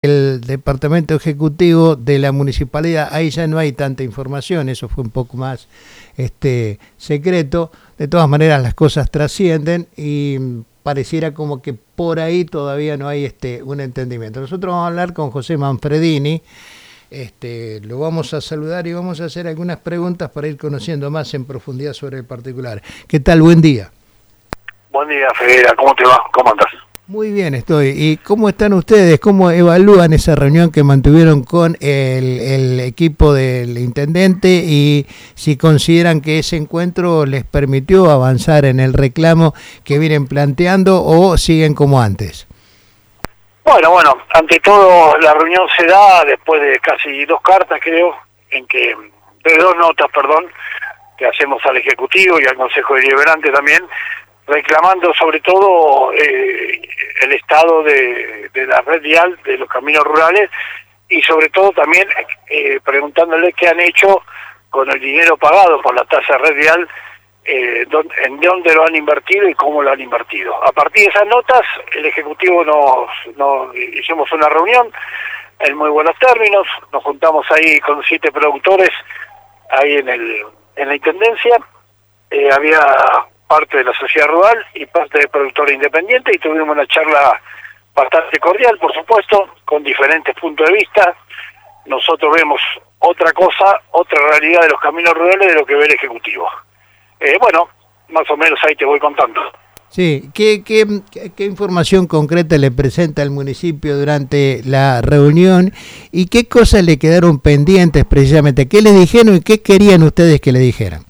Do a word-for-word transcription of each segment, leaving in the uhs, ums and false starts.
El departamento ejecutivo de la municipalidad, ahí ya no hay tanta información, eso fue un poco más este secreto. De todas maneras las cosas trascienden y pareciera como que por ahí todavía no hay este un entendimiento. Nosotros vamos a hablar con José Manfredini, este, lo vamos a saludar y vamos a hacer algunas preguntas para ir conociendo más en profundidad sobre el particular. ¿Qué tal? Buen día. Buen día, Federa, ¿cómo te va? ¿Cómo andas? Muy bien estoy. ¿Y cómo están ustedes? ¿Cómo evalúan esa reunión que mantuvieron con el, el equipo del intendente y si consideran que ese encuentro les permitió avanzar en el reclamo que vienen planteando o siguen como antes? Bueno, bueno, ante todo la reunión se da después de casi dos cartas, creo, en que, de dos notas, perdón, que hacemos al Ejecutivo y al Consejo Deliberante también, reclamando sobre todo eh, el estado de, de la red vial de los caminos rurales y sobre todo también eh, preguntándole qué han hecho con el dinero pagado por la tasa red vial, eh, dónde, en dónde lo han invertido y cómo lo han invertido. A partir de esas notas, el Ejecutivo nos, nos hicimos una reunión en muy buenos términos, nos juntamos ahí con siete productores ahí en, el, en la Intendencia, eh, había parte de la sociedad rural y parte de productores independientes y tuvimos una charla bastante cordial, por supuesto, con diferentes puntos de vista. Nosotros vemos otra cosa, otra realidad de los caminos rurales de lo que ve el Ejecutivo. Eh, bueno, más o menos ahí te voy contando. Sí, ¿qué, qué, qué información concreta le presenta al municipio durante la reunión y qué cosas le quedaron pendientes precisamente? ¿Qué les dijeron y qué querían ustedes que le dijeran?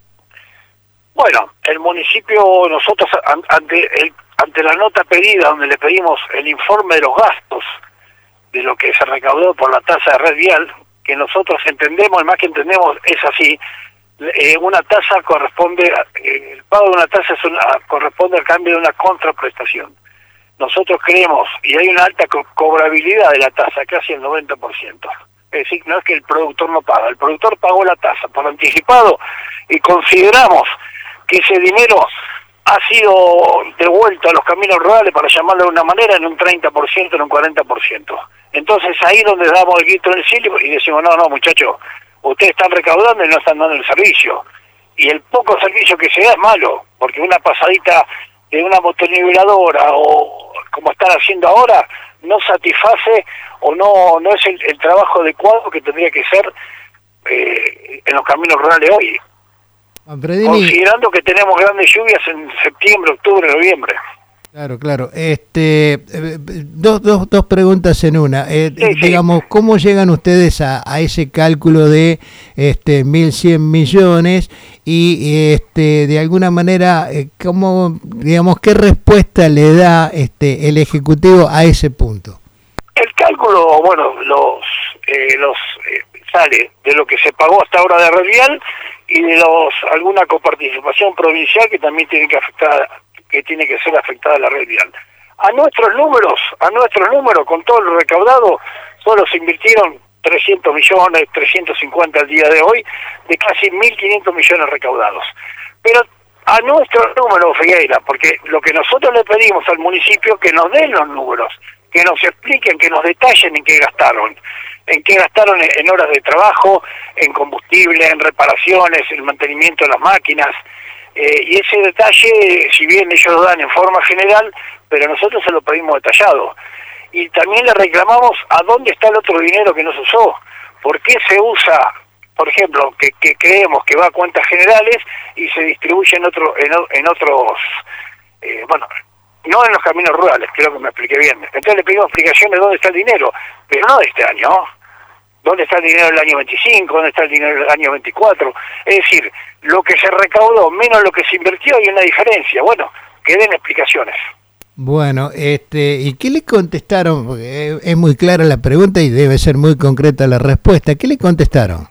Bueno, el municipio, nosotros ante el, ante la nota pedida donde le pedimos el informe de los gastos de lo que se recaudó por la tasa de red vial, que nosotros entendemos, más que entendemos es así, eh, una tasa corresponde, eh, el pago de una tasa es una, corresponde al cambio de una contraprestación. Nosotros creemos, y hay una alta co cobrabilidad de la tasa, casi el noventa por ciento. Es decir, no es que el productor no paga, el productor pagó la tasa por anticipado y consideramos que ese dinero ha sido devuelto a los caminos rurales, para llamarlo de una manera, en un treinta por ciento, en un cuarenta por ciento. Entonces ahí donde damos el grito en el cielo y decimos, no, no, muchachos, ustedes están recaudando y no están dando el servicio. Y el poco servicio que se da es malo, porque una pasadita de una motoniveladora o como están haciendo ahora, no satisface o no no es el, el trabajo adecuado que tendría que ser eh, en los caminos rurales hoy. Manfredini, considerando que tenemos grandes lluvias en septiembre, octubre, noviembre. Claro, claro. Este, eh, dos, dos, dos preguntas en una. Eh, sí, digamos, sí. ¿cómo llegan ustedes a, a ese cálculo de este mil cien millones y este de alguna manera eh, cómo, digamos, qué respuesta le da este el Ejecutivo a ese punto? El cálculo, bueno, los eh, los eh, sale de lo que se pagó hasta ahora de red vial y de los alguna coparticipación provincial que también tiene que afectar, que tiene que ser afectada a la red vial. A nuestros números, a nuestros números, con todo lo recaudado, solo se invirtieron trescientos millones, trescientos cincuenta al día de hoy, de casi mil quinientos millones recaudados. Pero a nuestros números, Figueira, porque lo que nosotros le pedimos al municipio que nos den los números, que nos expliquen, que nos detallen en qué gastaron, en qué gastaron en horas de trabajo, en combustible, en reparaciones, en mantenimiento de las máquinas, eh, y ese detalle, si bien ellos lo dan en forma general, pero nosotros se lo pedimos detallado. Y también le reclamamos a dónde está el otro dinero que no se usó, por qué se usa, por ejemplo, que, que creemos que va a cuentas generales y se distribuye en, otro, en, en otros, eh, bueno, no en los caminos rurales, creo que me expliqué bien. Entonces le pedimos explicaciones de dónde está el dinero, pero no de este año. ¿Dónde está el dinero del año veinticinco? ¿Dónde está el dinero del año veinticuatro? Es decir, lo que se recaudó menos lo que se invirtió, hay una diferencia. Bueno, que den explicaciones. Bueno, este, ¿y qué le contestaron? Porque es muy clara la pregunta y debe ser muy concreta la respuesta. ¿Qué le contestaron?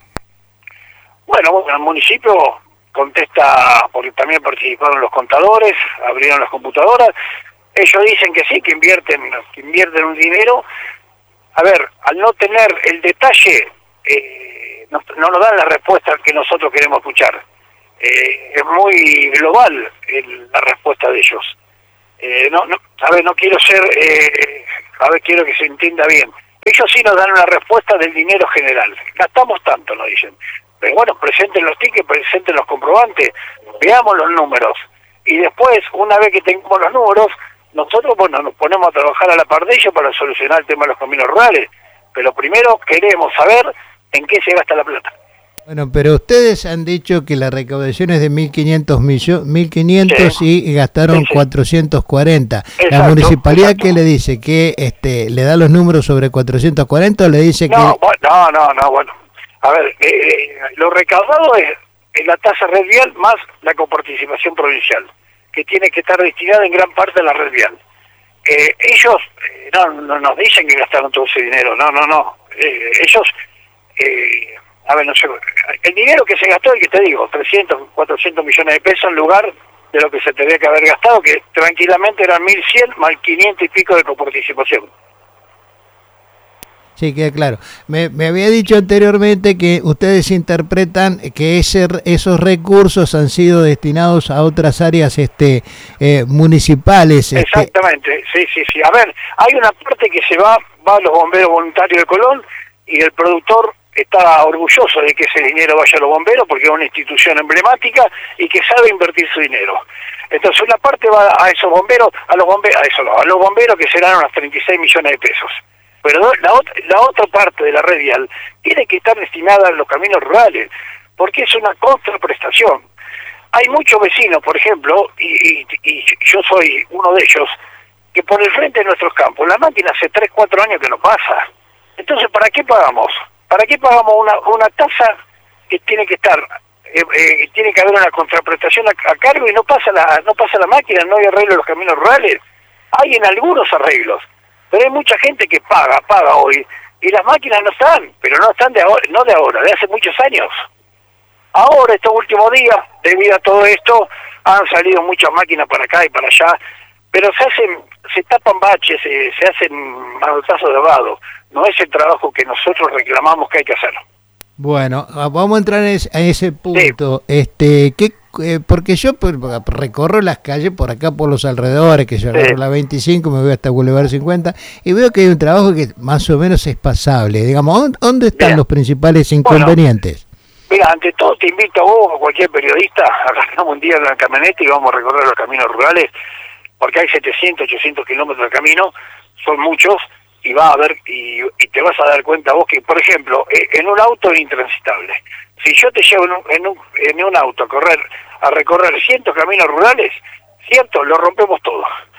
Bueno, bueno, el municipio contesta, porque también participaron los contadores, abrieron las computadoras. Ellos dicen que sí, que invierten, que invierten un dinero. A ver, al no tener el detalle, eh, no, no nos dan la respuesta que nosotros queremos escuchar. Eh, es muy global el, la respuesta de ellos. Eh, no, no, a ver, no quiero ser, eh, a ver, quiero que se entienda bien. Ellos sí nos dan una respuesta del dinero general. Gastamos tanto, nos dicen. Pero bueno, presenten los tickets, presenten los comprobantes, veamos los números. Y después, una vez que tengamos los números, nosotros, bueno, nos ponemos a trabajar a la par de ellos para solucionar el tema de los caminos rurales. Pero primero queremos saber en qué se gasta la plata. Bueno, pero ustedes han dicho que la recaudación es de mil quinientos millones, mil quinientos sí. y gastaron sí, sí. cuatrocientos cuarenta. Exacto, ¿la municipalidad exacto. qué le dice? ¿Que este, le da los números sobre cuatrocientos cuarenta o le dice no, que...? Bueno, no, no, no, bueno. A ver, eh, eh, lo recaudado es, es la tasa red vial más la coparticipación provincial, que tiene que estar destinada en gran parte a la red vial. Eh, ellos eh, no, no nos dicen que gastaron todo ese dinero, no, no, no. Eh, ellos... Eh, A ver, no sé, el dinero que se gastó, el que te digo, trescientos, cuatrocientos millones de pesos en lugar de lo que se tendría que haber gastado, que tranquilamente eran mil cien más quinientos y pico de coparticipación. Sí, queda claro. Me, me había dicho anteriormente que ustedes interpretan que ese, esos recursos han sido destinados a otras áreas este, eh, municipales. Este... Exactamente, sí, sí, sí. A ver, hay una parte que se va, va a los bomberos voluntarios de Colón y el productor está orgulloso de que ese dinero vaya a los bomberos porque es una institución emblemática y que sabe invertir su dinero. Entonces una parte va a esos bomberos, a los bomberos, a eso no, a los bomberos que serán unos treinta y seis millones de pesos. Pero la, otra, la otra parte de la red vial tiene que estar destinada a los caminos rurales, porque es una contraprestación. Hay muchos vecinos, por ejemplo, y, y, y yo soy uno de ellos, que por el frente de nuestros campos, la máquina hace tres, cuatro años que no pasa. Entonces, ¿para qué pagamos? ¿Para qué pagamos una, una tasa que tiene que estar, eh, eh, tiene que haber una contraprestación a, a cargo y no pasa la no pasa la máquina, no hay arreglo de los caminos rurales? Hay en algunos arreglos, pero hay mucha gente que paga, paga hoy, y las máquinas no están, pero no están de ahora, no de ahora, de hace muchos años. Ahora, estos últimos días, debido a todo esto, han salido muchas máquinas para acá y para allá, pero se hacen, se tapan baches, se, se hacen manotazos de vado. No es el trabajo que nosotros reclamamos que hay que hacer. Bueno, vamos a entrar en ese, a ese punto. Sí. Este, ¿qué, eh, porque yo pues, recorro las calles por acá, por los alrededores, que yo agarro sí. la veinticinco, me voy hasta Boulevard cincuenta, y veo que hay un trabajo que más o menos es pasable. Digamos, ¿dónde están Mira, los principales inconvenientes? Bueno, mira, ante todo te invito a vos o cualquier periodista, agarramos un día en la camioneta y vamos a recorrer los caminos rurales, porque hay setecientos, ochocientos kilómetros de camino, son muchos, y va a ver y, y te vas a dar cuenta vos que, por ejemplo, en un auto es intransitable. Si yo te llevo en un, en un, en un auto a correr a recorrer cientos caminos rurales, cierto, lo rompemos todo.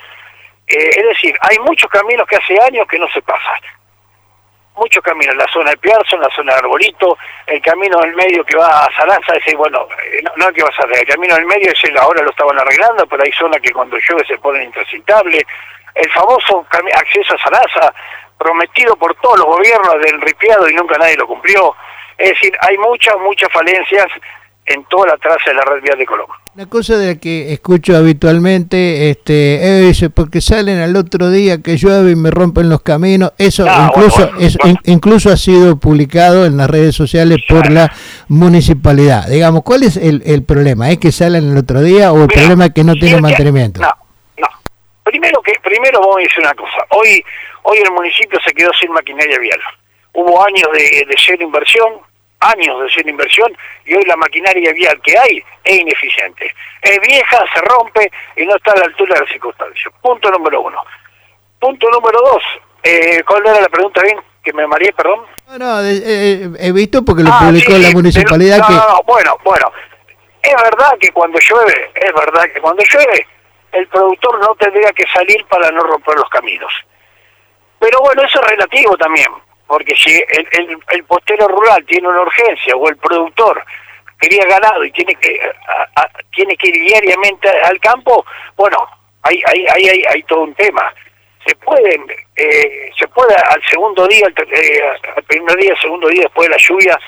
Eh, es decir, hay muchos caminos que hace años que no se pasan. Muchos caminos, en la zona de Piarzo, en la zona de Arbolito, el camino del medio que va a Salanza, ese, bueno, no, no es que va a ser, el camino del medio ese ahora lo estaban arreglando, pero hay zonas que cuando llueve se ponen intransitables. El famoso acceso a Sarasa, prometido por todos los gobiernos del ripiado y nunca nadie lo cumplió. Es decir, hay muchas, muchas falencias en toda la traza de la red vial de Colón. Una cosa de la que escucho habitualmente, este, es porque salen al otro día que llueve y me rompen los caminos. Eso ah, incluso bueno, bueno, es, bueno. In, incluso ha sido publicado en las redes sociales por claro. la municipalidad. Digamos, ¿cuál es el, el problema? ¿Es que salen el otro día o el Mira, problema es que no tiene mantenimiento? No. Primero que primero vamos a decir una cosa. Hoy hoy el municipio se quedó sin maquinaria vial. Hubo años de, de cero inversión, años de cero inversión, y hoy la maquinaria vial que hay es ineficiente. Es vieja, se rompe y no está a la altura de las circunstancias. Punto número uno. Punto número dos. Eh, ¿Cuál era la pregunta bien? Que me mareé, perdón. No, no, eh, he visto porque lo ah, publicó sí, la municipalidad. Pero, que... No, no, bueno, bueno. Es verdad que cuando llueve, es verdad que cuando llueve, el productor no tendría que salir para no romper los caminos. Pero bueno, eso es relativo también, porque si el, el, el postero rural tiene una urgencia o el productor cría ganado y tiene que a, a, tiene que ir diariamente al campo, bueno, hay hay hay hay, hay todo un tema. Se puede eh, se puede al segundo día, eh, al primer día, al segundo día después de la lluvia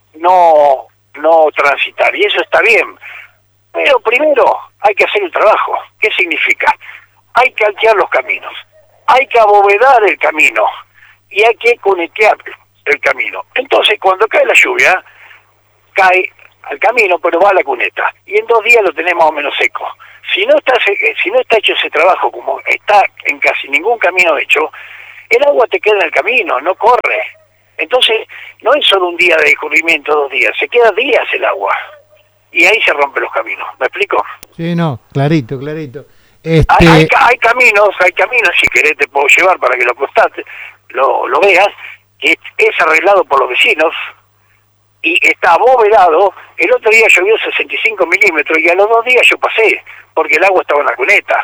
no no transitar y eso está bien. Pero primero hay que hacer el trabajo. ¿Qué significa? Hay que altear los caminos, hay que abovedar el camino y hay que conectar el camino. Entonces, cuando cae la lluvia, cae al camino, pero va a la cuneta. Y en dos días lo tenemos más o menos seco. Si no está, si no está hecho ese trabajo, como está en casi ningún camino hecho, el agua te queda en el camino, no corre. Entonces, no es solo un día de descubrimiento, dos días, se queda días el agua. Y ahí se rompen los caminos, ¿me explico? Sí, no, clarito, clarito. Este... Hay, hay, hay caminos, hay caminos, si querés te puedo llevar para que lo constates, lo, lo veas, que es arreglado por los vecinos y está abovedado. El otro día llovió sesenta y cinco milímetros y a los dos días yo pasé, porque el agua estaba en la cuneta.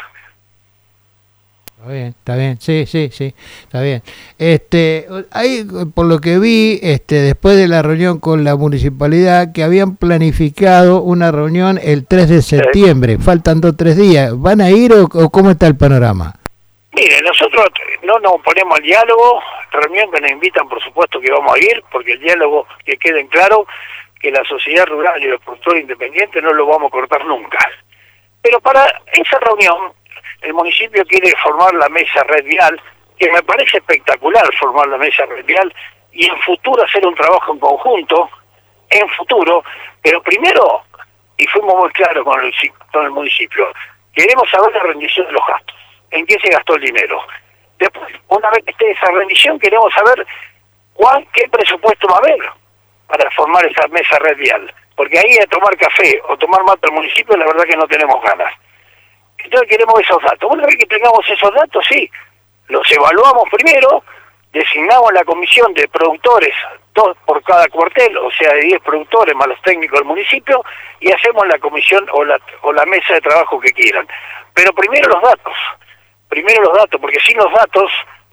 Está bien, está bien, sí, sí, sí, está bien. Este, ahí, por lo que vi, este, después de la reunión con la municipalidad, que habían planificado una reunión el tres de septiembre, faltan dos, tres días. ¿Van a ir o, o cómo está el panorama? Mire, nosotros no nos ponemos al diálogo, reunión que nos invitan, por supuesto que vamos a ir, porque el diálogo, que queden claro, que la sociedad rural y los productores independientes no lo vamos a cortar nunca. Pero para esa reunión, el municipio quiere formar la mesa red vial, que me parece espectacular formar la mesa red vial, y en futuro hacer un trabajo en conjunto, en futuro, pero primero, y fuimos muy claros con el, con el municipio, queremos saber la rendición de los gastos, en qué se gastó el dinero. Después, una vez que esté esa rendición, queremos saber cuál, qué presupuesto va a haber para formar esa mesa red vial, porque ahí a tomar café o tomar mate al municipio, la verdad que no tenemos ganas. Entonces queremos esos datos. Una vez que tengamos esos datos, sí, los evaluamos primero, designamos la comisión de productores, dos por cada cuartel, o sea, de diez productores más los técnicos del municipio, y hacemos la comisión o la, o la mesa de trabajo que quieran. Pero primero los datos, primero los datos, porque sin los datos,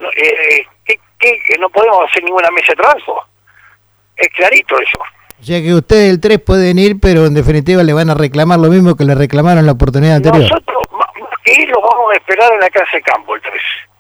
eh, ¿qué, qué, que no podemos hacer ninguna mesa de trabajo. Es clarito eso. O sea que ustedes el tres pueden ir, pero en definitiva le van a reclamar lo mismo que le reclamaron en la oportunidad anterior. Nosotros, más que ir, los vamos a esperar en la casa de campo el tres.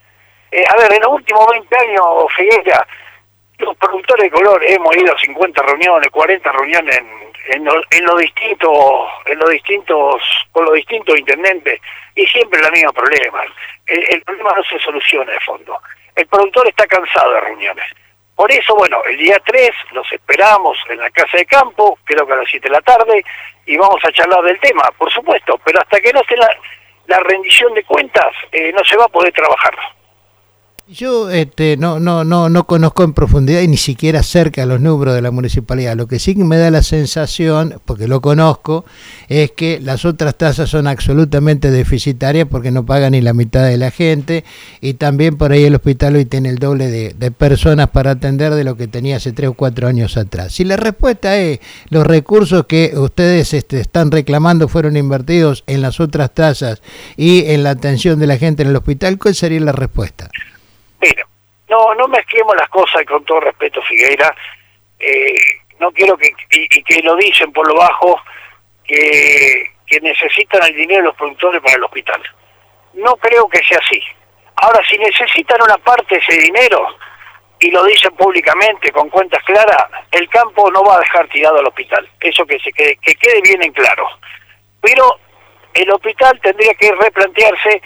Eh, a ver, en los últimos veinte años, Figueira, los productores de color hemos ido a cincuenta reuniones, cuarenta reuniones en, en, lo, en los distintos, en los distintos, con los distintos intendentes, y siempre el mismo problema. El, el problema no se soluciona de fondo. El productor está cansado de reuniones. Por eso, bueno, el día tres los esperamos en la casa de campo, creo que a las siete de la tarde, y vamos a charlar del tema, por supuesto, pero hasta que no esté la, la rendición de cuentas, eh, no se va a poder trabajar. Yo este, no, no, no, no conozco en profundidad y ni siquiera cerca los números de la municipalidad. Lo que sí que me da la sensación, porque lo conozco, es que las otras tasas son absolutamente deficitarias porque no pagan ni la mitad de la gente, y también por ahí el hospital hoy tiene el doble de, de personas para atender de lo que tenía hace tres o cuatro años atrás. Si la respuesta es los recursos que ustedes este, están reclamando fueron invertidos en las otras tasas y en la atención de la gente en el hospital, ¿cuál sería la respuesta? Mira, no no mezclemos las cosas, y con todo respeto, Figueira, eh, no quiero que, y, y que lo dicen por lo bajo, que, que necesitan el dinero de los productores para el hospital. No creo que sea así. Ahora, si necesitan una parte de ese dinero, y lo dicen públicamente, con cuentas claras, el campo no va a dejar tirado al hospital. Eso que se quede, que quede bien en claro. Pero el hospital tendría que replantearse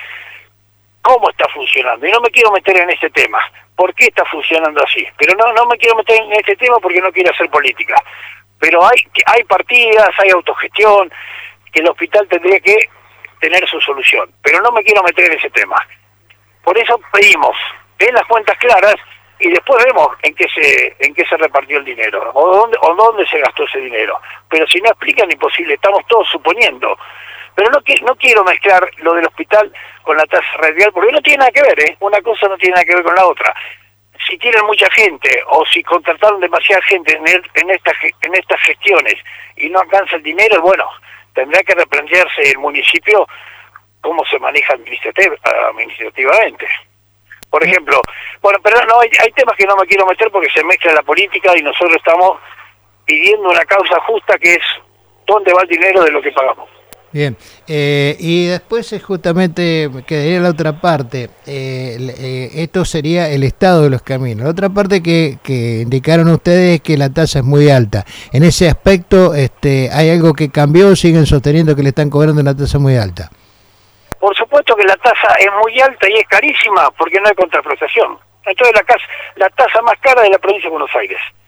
cómo está funcionando, y no me quiero meter en este tema, por qué está funcionando así, pero no no me quiero meter en este tema porque no quiero hacer política, pero hay hay partidas, hay autogestión, que el hospital tendría que tener su solución, pero no me quiero meter en ese tema. Por eso pedimos, den las cuentas claras y después vemos en qué se en qué se repartió el dinero, o dónde, o dónde se gastó ese dinero, pero si no explican, imposible, estamos todos suponiendo. Pero no, no quiero mezclar lo del hospital con la tasa radial, porque no tiene nada que ver, ¿eh? Una cosa no tiene nada que ver con la otra. Si tienen mucha gente, o si contrataron demasiada gente en, el, en, estas, en estas gestiones y no alcanza el dinero, bueno, tendrá que replantearse el municipio cómo se maneja administrativ administrativamente. Por ejemplo, bueno, pero no, hay, hay temas que no me quiero meter porque se mezcla la política y nosotros estamos pidiendo una causa justa, que es dónde va el dinero de lo que pagamos. Bien, eh, y después es justamente, quedaría la otra parte, eh, eh, esto sería el estado de los caminos. La otra parte que, que indicaron ustedes es que la tasa es muy alta. En ese aspecto, este, ¿hay algo que cambió o siguen sosteniendo que le están cobrando una tasa muy alta? Por supuesto que la tasa es muy alta y es carísima porque no hay contraprestación. Entonces la, casa, la tasa más cara de la provincia de Buenos Aires.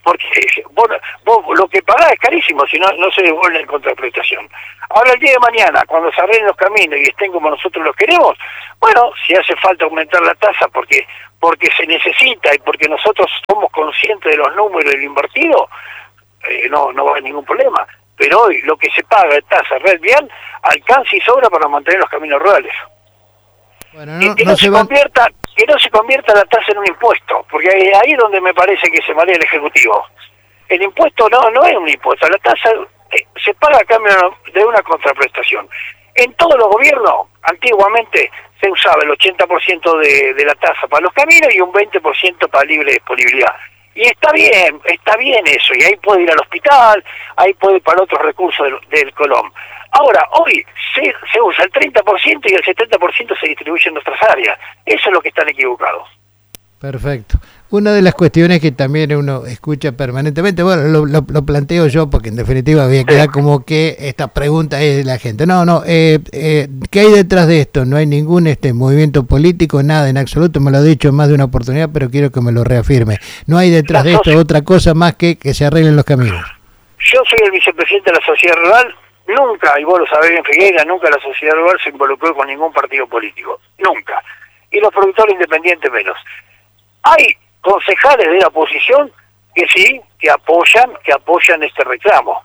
porque vos, vos lo que pagás es carísimo, si no, no se devuelve en contraprestación. Ahora el día de mañana, cuando se arreglen los caminos y estén como nosotros los queremos, bueno, si hace falta aumentar la tasa porque porque se necesita y porque nosotros somos conscientes de los números y lo invertido, eh, no, no va a haber ningún problema. Pero hoy lo que se paga de tasa red vial alcanza y sobra para mantener los caminos rurales. Bueno, no, que, que, no no se va... convierta, que no se convierta la tasa en un impuesto, porque ahí, ahí es donde me parece que se marea el Ejecutivo. El impuesto no no es un impuesto, la tasa eh, se paga a cambio de una contraprestación. En todos los gobiernos, antiguamente, se usaba el ochenta por ciento de, de la tasa para los caminos y un veinte por ciento para libre disponibilidad. Y está bien, está bien eso, y ahí puede ir al hospital, ahí puede ir para otros recursos del, del Colom. Ahora, hoy se, se usa el treinta por ciento y el setenta por ciento se distribuye en nuestras áreas. Eso es lo que están equivocados. Perfecto. Una de las cuestiones que también uno escucha permanentemente, bueno, lo, lo, lo planteo yo porque en definitiva había que dar como que esta pregunta es de la gente. No, no, eh, eh, ¿qué hay detrás de esto? No hay ningún este movimiento político, nada en absoluto, me lo he dicho en más de una oportunidad, pero quiero que me lo reafirme. No hay detrás de esto otra cosa más que que se arreglen los caminos. Yo soy el vicepresidente de la Sociedad Rural, nunca, y vos lo sabés bien Figueira, nunca la Sociedad Rural se involucró con ningún partido político, nunca. Y los productores independientes menos. Hay concejales de la oposición que sí, que apoyan, que apoyan este reclamo.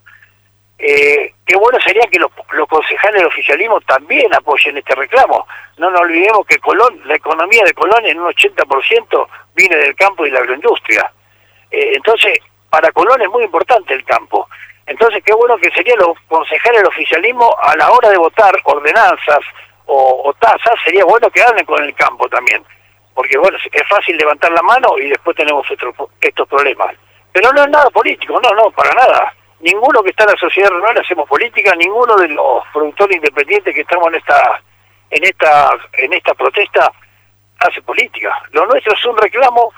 Eh, qué bueno sería que los, los concejales del oficialismo también apoyen este reclamo. No nos olvidemos que Colón, la economía de Colón en un ochenta por ciento viene del campo y la agroindustria. Eh, entonces, para Colón es muy importante el campo. Entonces, qué bueno que serían los concejales del oficialismo a la hora de votar ordenanzas o, o tasas, sería bueno que hablen con el campo también. Porque bueno, es fácil levantar la mano y después tenemos estos, estos problemas. Pero no es nada político, no, no, para nada. Ninguno que está en la sociedad rural hacemos política, ninguno de los productores independientes que estamos en esta en esta en esta protesta hace política. Lo nuestro es un reclamo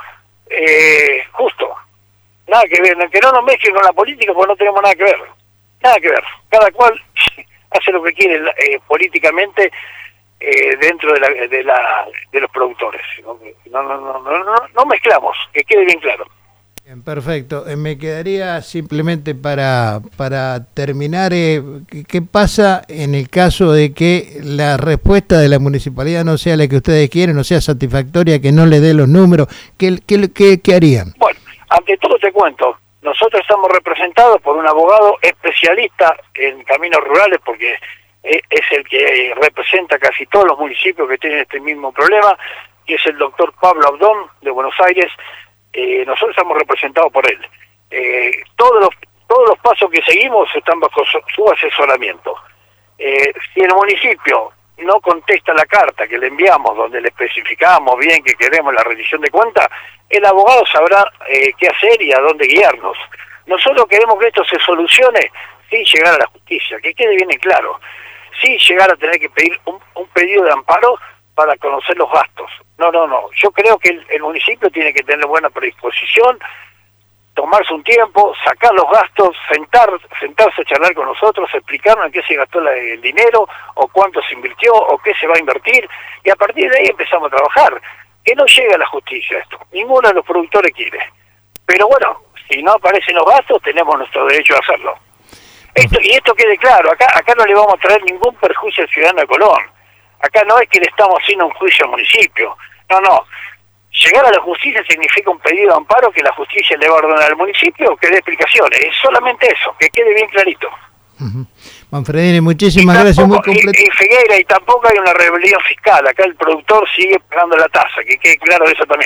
eh, justo. Nada que ver, que no nos mezclen con la política porque no tenemos nada que ver. Nada que ver. Cada cual hace lo que quiere eh, políticamente. Eh, dentro de la, de la de los productores. No, no, no, no, no, no mezclamos, que quede bien claro. Bien, perfecto. Eh, me quedaría simplemente para para terminar, eh, ¿qué, ¿qué pasa en el caso de que la respuesta de la municipalidad no sea la que ustedes quieren, no sea satisfactoria, que no le dé los números? ¿Qué, qué, qué, qué harían? Bueno, ante todo te cuento, nosotros estamos representados por un abogado especialista en caminos rurales, porque es el que representa casi todos los municipios que tienen este mismo problema, y es el doctor Pablo Abdón de Buenos Aires. Eh, nosotros estamos representados por él. Eh, todos los todos los pasos que seguimos están bajo su, su asesoramiento. Eh, si el municipio no contesta la carta que le enviamos, donde le especificamos bien que queremos la rendición de cuentas, el abogado sabrá eh, qué hacer y a dónde guiarnos. Nosotros queremos que esto se solucione sin llegar a la justicia, que quede bien en claro. Sí llegar a tener que pedir un, un pedido de amparo para conocer los gastos. No, no, no. Yo creo que el, el municipio tiene que tener buena predisposición, tomarse un tiempo, sacar los gastos, sentar, sentarse a charlar con nosotros, explicarnos en qué se gastó la, el dinero, o cuánto se invirtió, o qué se va a invertir, y a partir de ahí empezamos a trabajar. Que no llegue a la justicia esto. Ninguno de los productores quiere. Pero bueno, si no aparecen los gastos, tenemos nuestro derecho a hacerlo. Esto, y esto quede claro, acá acá no le vamos a traer ningún perjuicio al ciudadano de Colón. Acá no es que le estamos haciendo un juicio al municipio. No, no. Llegar a la justicia significa un pedido de amparo que la justicia le va a ordenar al municipio que dé explicaciones. Es solamente eso, que quede bien clarito. Uh-huh. Manfredini, muchísimas tampoco, gracias. Muy completo. Y, y Figueira, y tampoco hay una rebelión fiscal. Acá el productor sigue pagando la tasa, que quede claro eso también.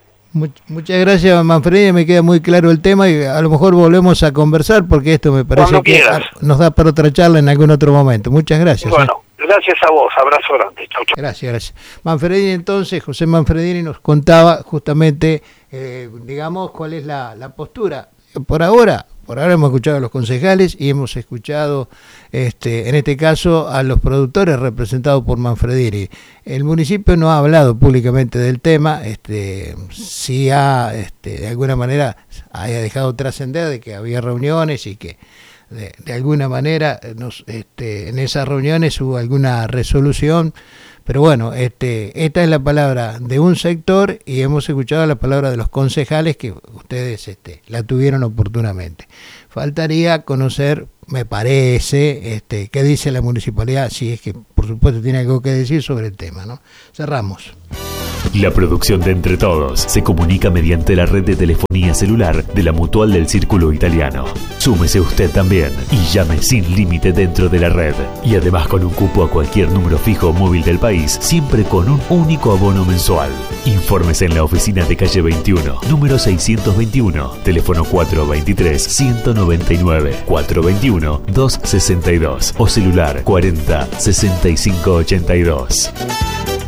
Muchas gracias, Manfredini, me queda muy claro el tema y a lo mejor volvemos a conversar porque esto me parece Cuando que quieras. Nos da para otra charla en algún otro momento. Muchas gracias. Bueno, eh. gracias a vos, abrazo grande. Chau, chau. Gracias, gracias. Manfredini, entonces, José Manfredini nos contaba justamente, eh, digamos, cuál es la, la postura. Por ahora, por ahora hemos escuchado a los concejales y hemos escuchado, este, en este caso, a los productores representados por Manfredini. El municipio no ha hablado públicamente del tema, este, sí ha, este, de alguna manera, haya dejado trascender de que había reuniones y que de, de alguna manera nos, este, en esas reuniones hubo alguna resolución, pero bueno, este, esta es la palabra de un sector y hemos escuchado la palabra de los concejales que ustedes este, la tuvieron oportunamente. Faltaría conocer, me parece, este, qué dice la municipalidad, si es que por supuesto tiene algo que decir sobre el tema, ¿no? Cerramos. La producción de Entre Todos se comunica mediante la red de telefonía celular de la Mutual del Círculo Italiano. Súmese usted también y llame sin límite dentro de la red. Y además con un cupo a cualquier número fijo o móvil del país, siempre con un único abono mensual. Infórmese en la oficina de calle veintiuno, número seiscientos veintiuno, teléfono cuatro veintitrés, ciento noventa y nueve, cuatro veintiuno, doscientos sesenta y dos o celular cuarenta, sesenta y cinco ochenta y dos.